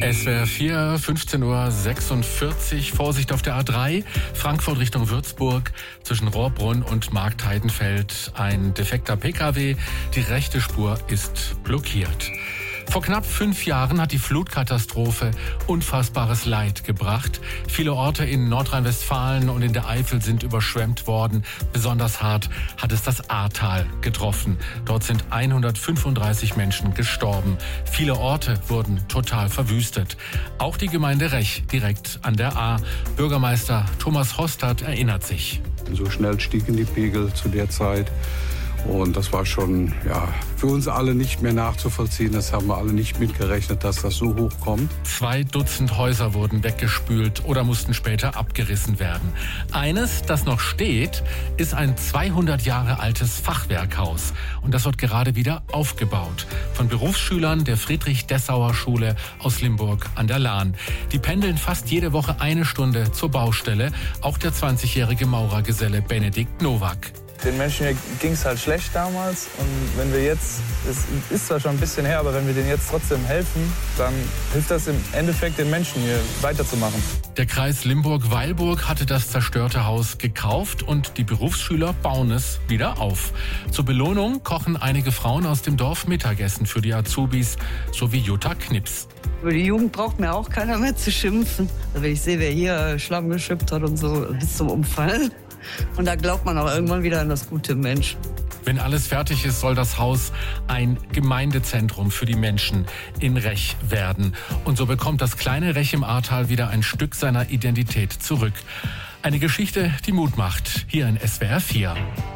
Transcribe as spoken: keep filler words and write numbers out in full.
S W R vier, fünfzehn Uhr sechsundvierzig. Vorsicht auf der A drei, Frankfurt Richtung Würzburg. Zwischen Rohrbrunn und Marktheidenfeld ein defekter P K W. Die rechte Spur ist blockiert. Vor knapp fünf Jahren hat die Flutkatastrophe unfassbares Leid gebracht. Viele Orte in Nordrhein-Westfalen und in der Eifel sind überschwemmt worden. Besonders hart hat es das Ahrtal getroffen. Dort sind hundertfünfunddreißig Menschen gestorben. Viele Orte wurden total verwüstet. Auch die Gemeinde Rech direkt an der Ahr. Bürgermeister Thomas Hostert erinnert sich. So schnell stiegen die Pegel zu der Zeit. Und das war schon ja, für uns alle nicht mehr nachzuvollziehen. Das haben wir alle nicht mitgerechnet, dass das so hoch kommt. Zwei Dutzend Häuser wurden weggespült oder mussten später abgerissen werden. Eines, das noch steht, ist ein zweihundert Jahre altes Fachwerkhaus. Und das wird gerade wieder aufgebaut. Von Berufsschülern der Friedrich-Dessauer-Schule aus Limburg an der Lahn. Die pendeln fast jede Woche eine Stunde zur Baustelle. Auch der zwanzigjährige Maurergeselle Benedikt Nowak. Den Menschen hier ging es halt schlecht damals und wenn wir jetzt, es ist zwar schon ein bisschen her, aber wenn wir denen jetzt trotzdem helfen, dann hilft das im Endeffekt den Menschen hier weiterzumachen. Der Kreis Limburg-Weilburg hatte das zerstörte Haus gekauft und die Berufsschüler bauen es wieder auf. Zur Belohnung kochen einige Frauen aus dem Dorf Mittagessen für die Azubis, so wie Jutta Knips. Über die Jugend braucht mir auch keiner mehr zu schimpfen. Wenn ich sehe, wer hier Schlamm geschippt hat und so bis zum Umfallen. Und da glaubt man auch irgendwann wieder an das gute Mensch. Wenn alles fertig ist, soll das Haus ein Gemeindezentrum für die Menschen in Rech werden. Und so bekommt das kleine Rech im Ahrtal wieder ein Stück seiner Identität zurück. Eine Geschichte, die Mut macht, hier in S W R vier.